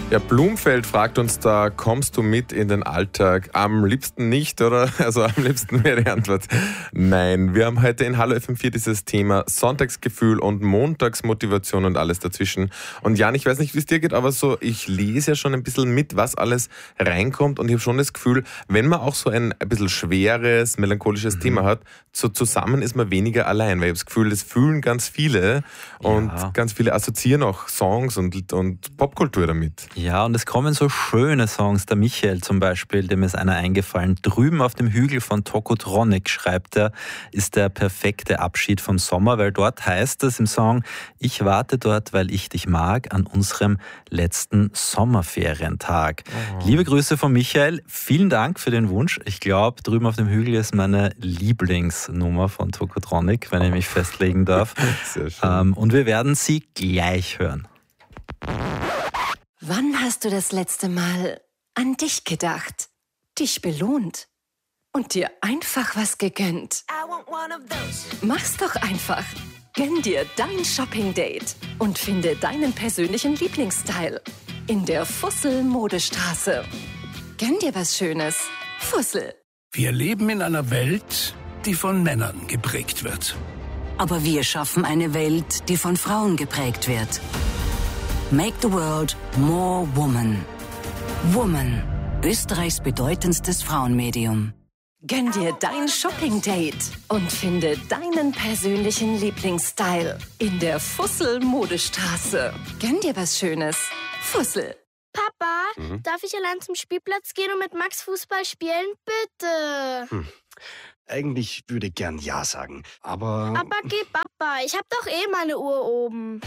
Ja, Blumfeld fragt uns da, kommst du mit in den Alltag? Am liebsten nicht, oder? Also am liebsten wäre die Antwort nein. Wir haben heute in Hallo FM4 dieses Thema Sonntagsgefühl und Montagsmotivation und alles dazwischen. Und Jan, ich weiß nicht, wie es dir geht, aber so, ich lese ja schon ein bisschen mit, was alles reinkommt, und ich habe schon das Gefühl, wenn man auch so ein bisschen schweres, melancholisches Thema hat, so zusammen ist man weniger allein, weil ich habe das Gefühl, das fühlen ganz viele und ganz viele assoziieren auch Songs und Popkultur damit. Ja, und es kommen so schöne Songs. Der Michael zum Beispiel, dem ist einer eingefallen. Drüben auf dem Hügel von Tokotronic, schreibt er, ist der perfekte Abschied vom Sommer, weil dort heißt es im Song: Ich warte dort, weil ich dich mag, an unserem letzten Sommerferientag. Liebe Grüße von Michael, vielen Dank für den Wunsch. Ich glaube, Drüben auf dem Hügel ist meine Lieblingsnummer von Tokotronic, wenn ich mich festlegen darf. Sehr schön. Und wir werden sie gleich hören. Wann hast du das letzte Mal an dich gedacht, dich belohnt und dir einfach was gegönnt? Mach's doch einfach. Gönn dir dein Shopping-Date und finde deinen persönlichen Lieblingsstyle in der Fussel-Modestraße. Gönn dir was Schönes. Fussel. Wir leben in einer Welt, die von Männern geprägt wird. Aber wir schaffen eine Welt, die von Frauen geprägt wird. Make the world more woman. Woman, Österreichs bedeutendstes Frauenmedium. Gönn dir dein Shopping-Date und finde deinen persönlichen Lieblingsstyle in der Fussel-Modestraße. Gönn dir was Schönes. Fussel. Papa, darf ich allein zum Spielplatz gehen und mit Max Fußball spielen? Bitte. Eigentlich würde ich gern Ja sagen, aber... Aber geh, Papa, ich hab doch eh meine Uhr oben.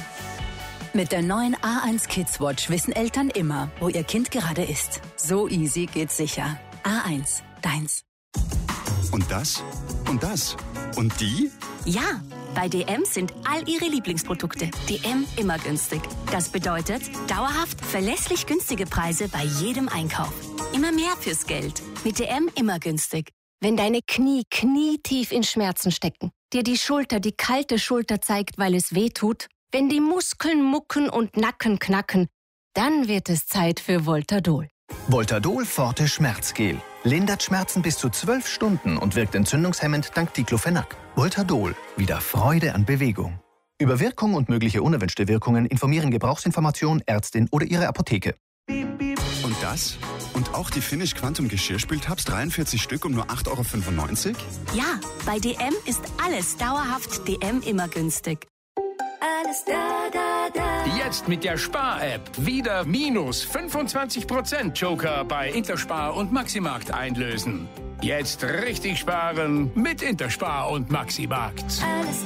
Mit der neuen A1 Kids Watch wissen Eltern immer, wo ihr Kind gerade ist. So easy geht's sicher. A1, deins. Und das? Und das? Und die? Ja, bei DM sind all ihre Lieblingsprodukte. DM immer günstig. Das bedeutet dauerhaft verlässlich günstige Preise bei jedem Einkauf. Immer mehr fürs Geld. Mit DM immer günstig. Wenn deine Knie knietief in Schmerzen stecken, dir die Schulter die kalte Schulter zeigt, weil es weh tut, wenn die Muskeln mucken und Nacken knacken, dann wird es Zeit für Voltadol. Voltadol Forte Schmerzgel. Lindert Schmerzen bis zu 12 Stunden und wirkt entzündungshemmend dank Diclofenac. Voltadol. Wieder Freude an Bewegung. Über Wirkung und mögliche unerwünschte Wirkungen informieren Gebrauchsinformation, Ärztin oder Ihre Apotheke. Und das? Und auch die Finish Quantum Geschirrspültabs 43 Stück um nur 8,95 €? Ja, bei DM ist alles dauerhaft DM immer günstig. Alles da. Jetzt mit der Spar-App wieder minus 25% Joker bei Interspar und Maximarkt einlösen. Jetzt richtig sparen mit Interspar und Maximarkt. Alles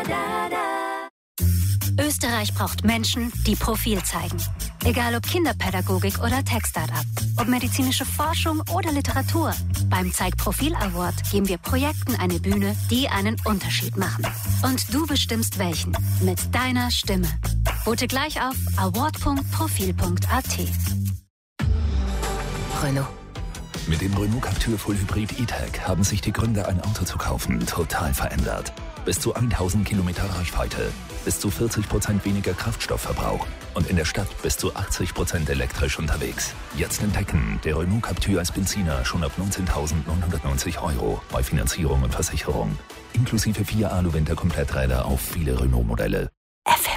da. Österreich braucht Menschen, die Profil zeigen. Egal ob Kinderpädagogik oder Tech-Startup, ob medizinische Forschung oder Literatur. Beim Zeig-Profil Award geben wir Projekten eine Bühne, die einen Unterschied machen. Und du bestimmst welchen. Mit deiner Stimme. Vote gleich auf award.profil.at. Renault. Mit dem Renault Captur Full Hybrid E-Tech haben sich die Gründe, ein Auto zu kaufen, total verändert. Bis zu 1000 Kilometer Reichweite, bis zu 40% weniger Kraftstoffverbrauch und in der Stadt bis zu 80% elektrisch unterwegs. Jetzt entdecken, der Renault Captur als Benziner schon ab 19.990 € bei Finanzierung und Versicherung. Inklusive 4 Alu-Winter-Kompletträder auf viele Renault-Modelle.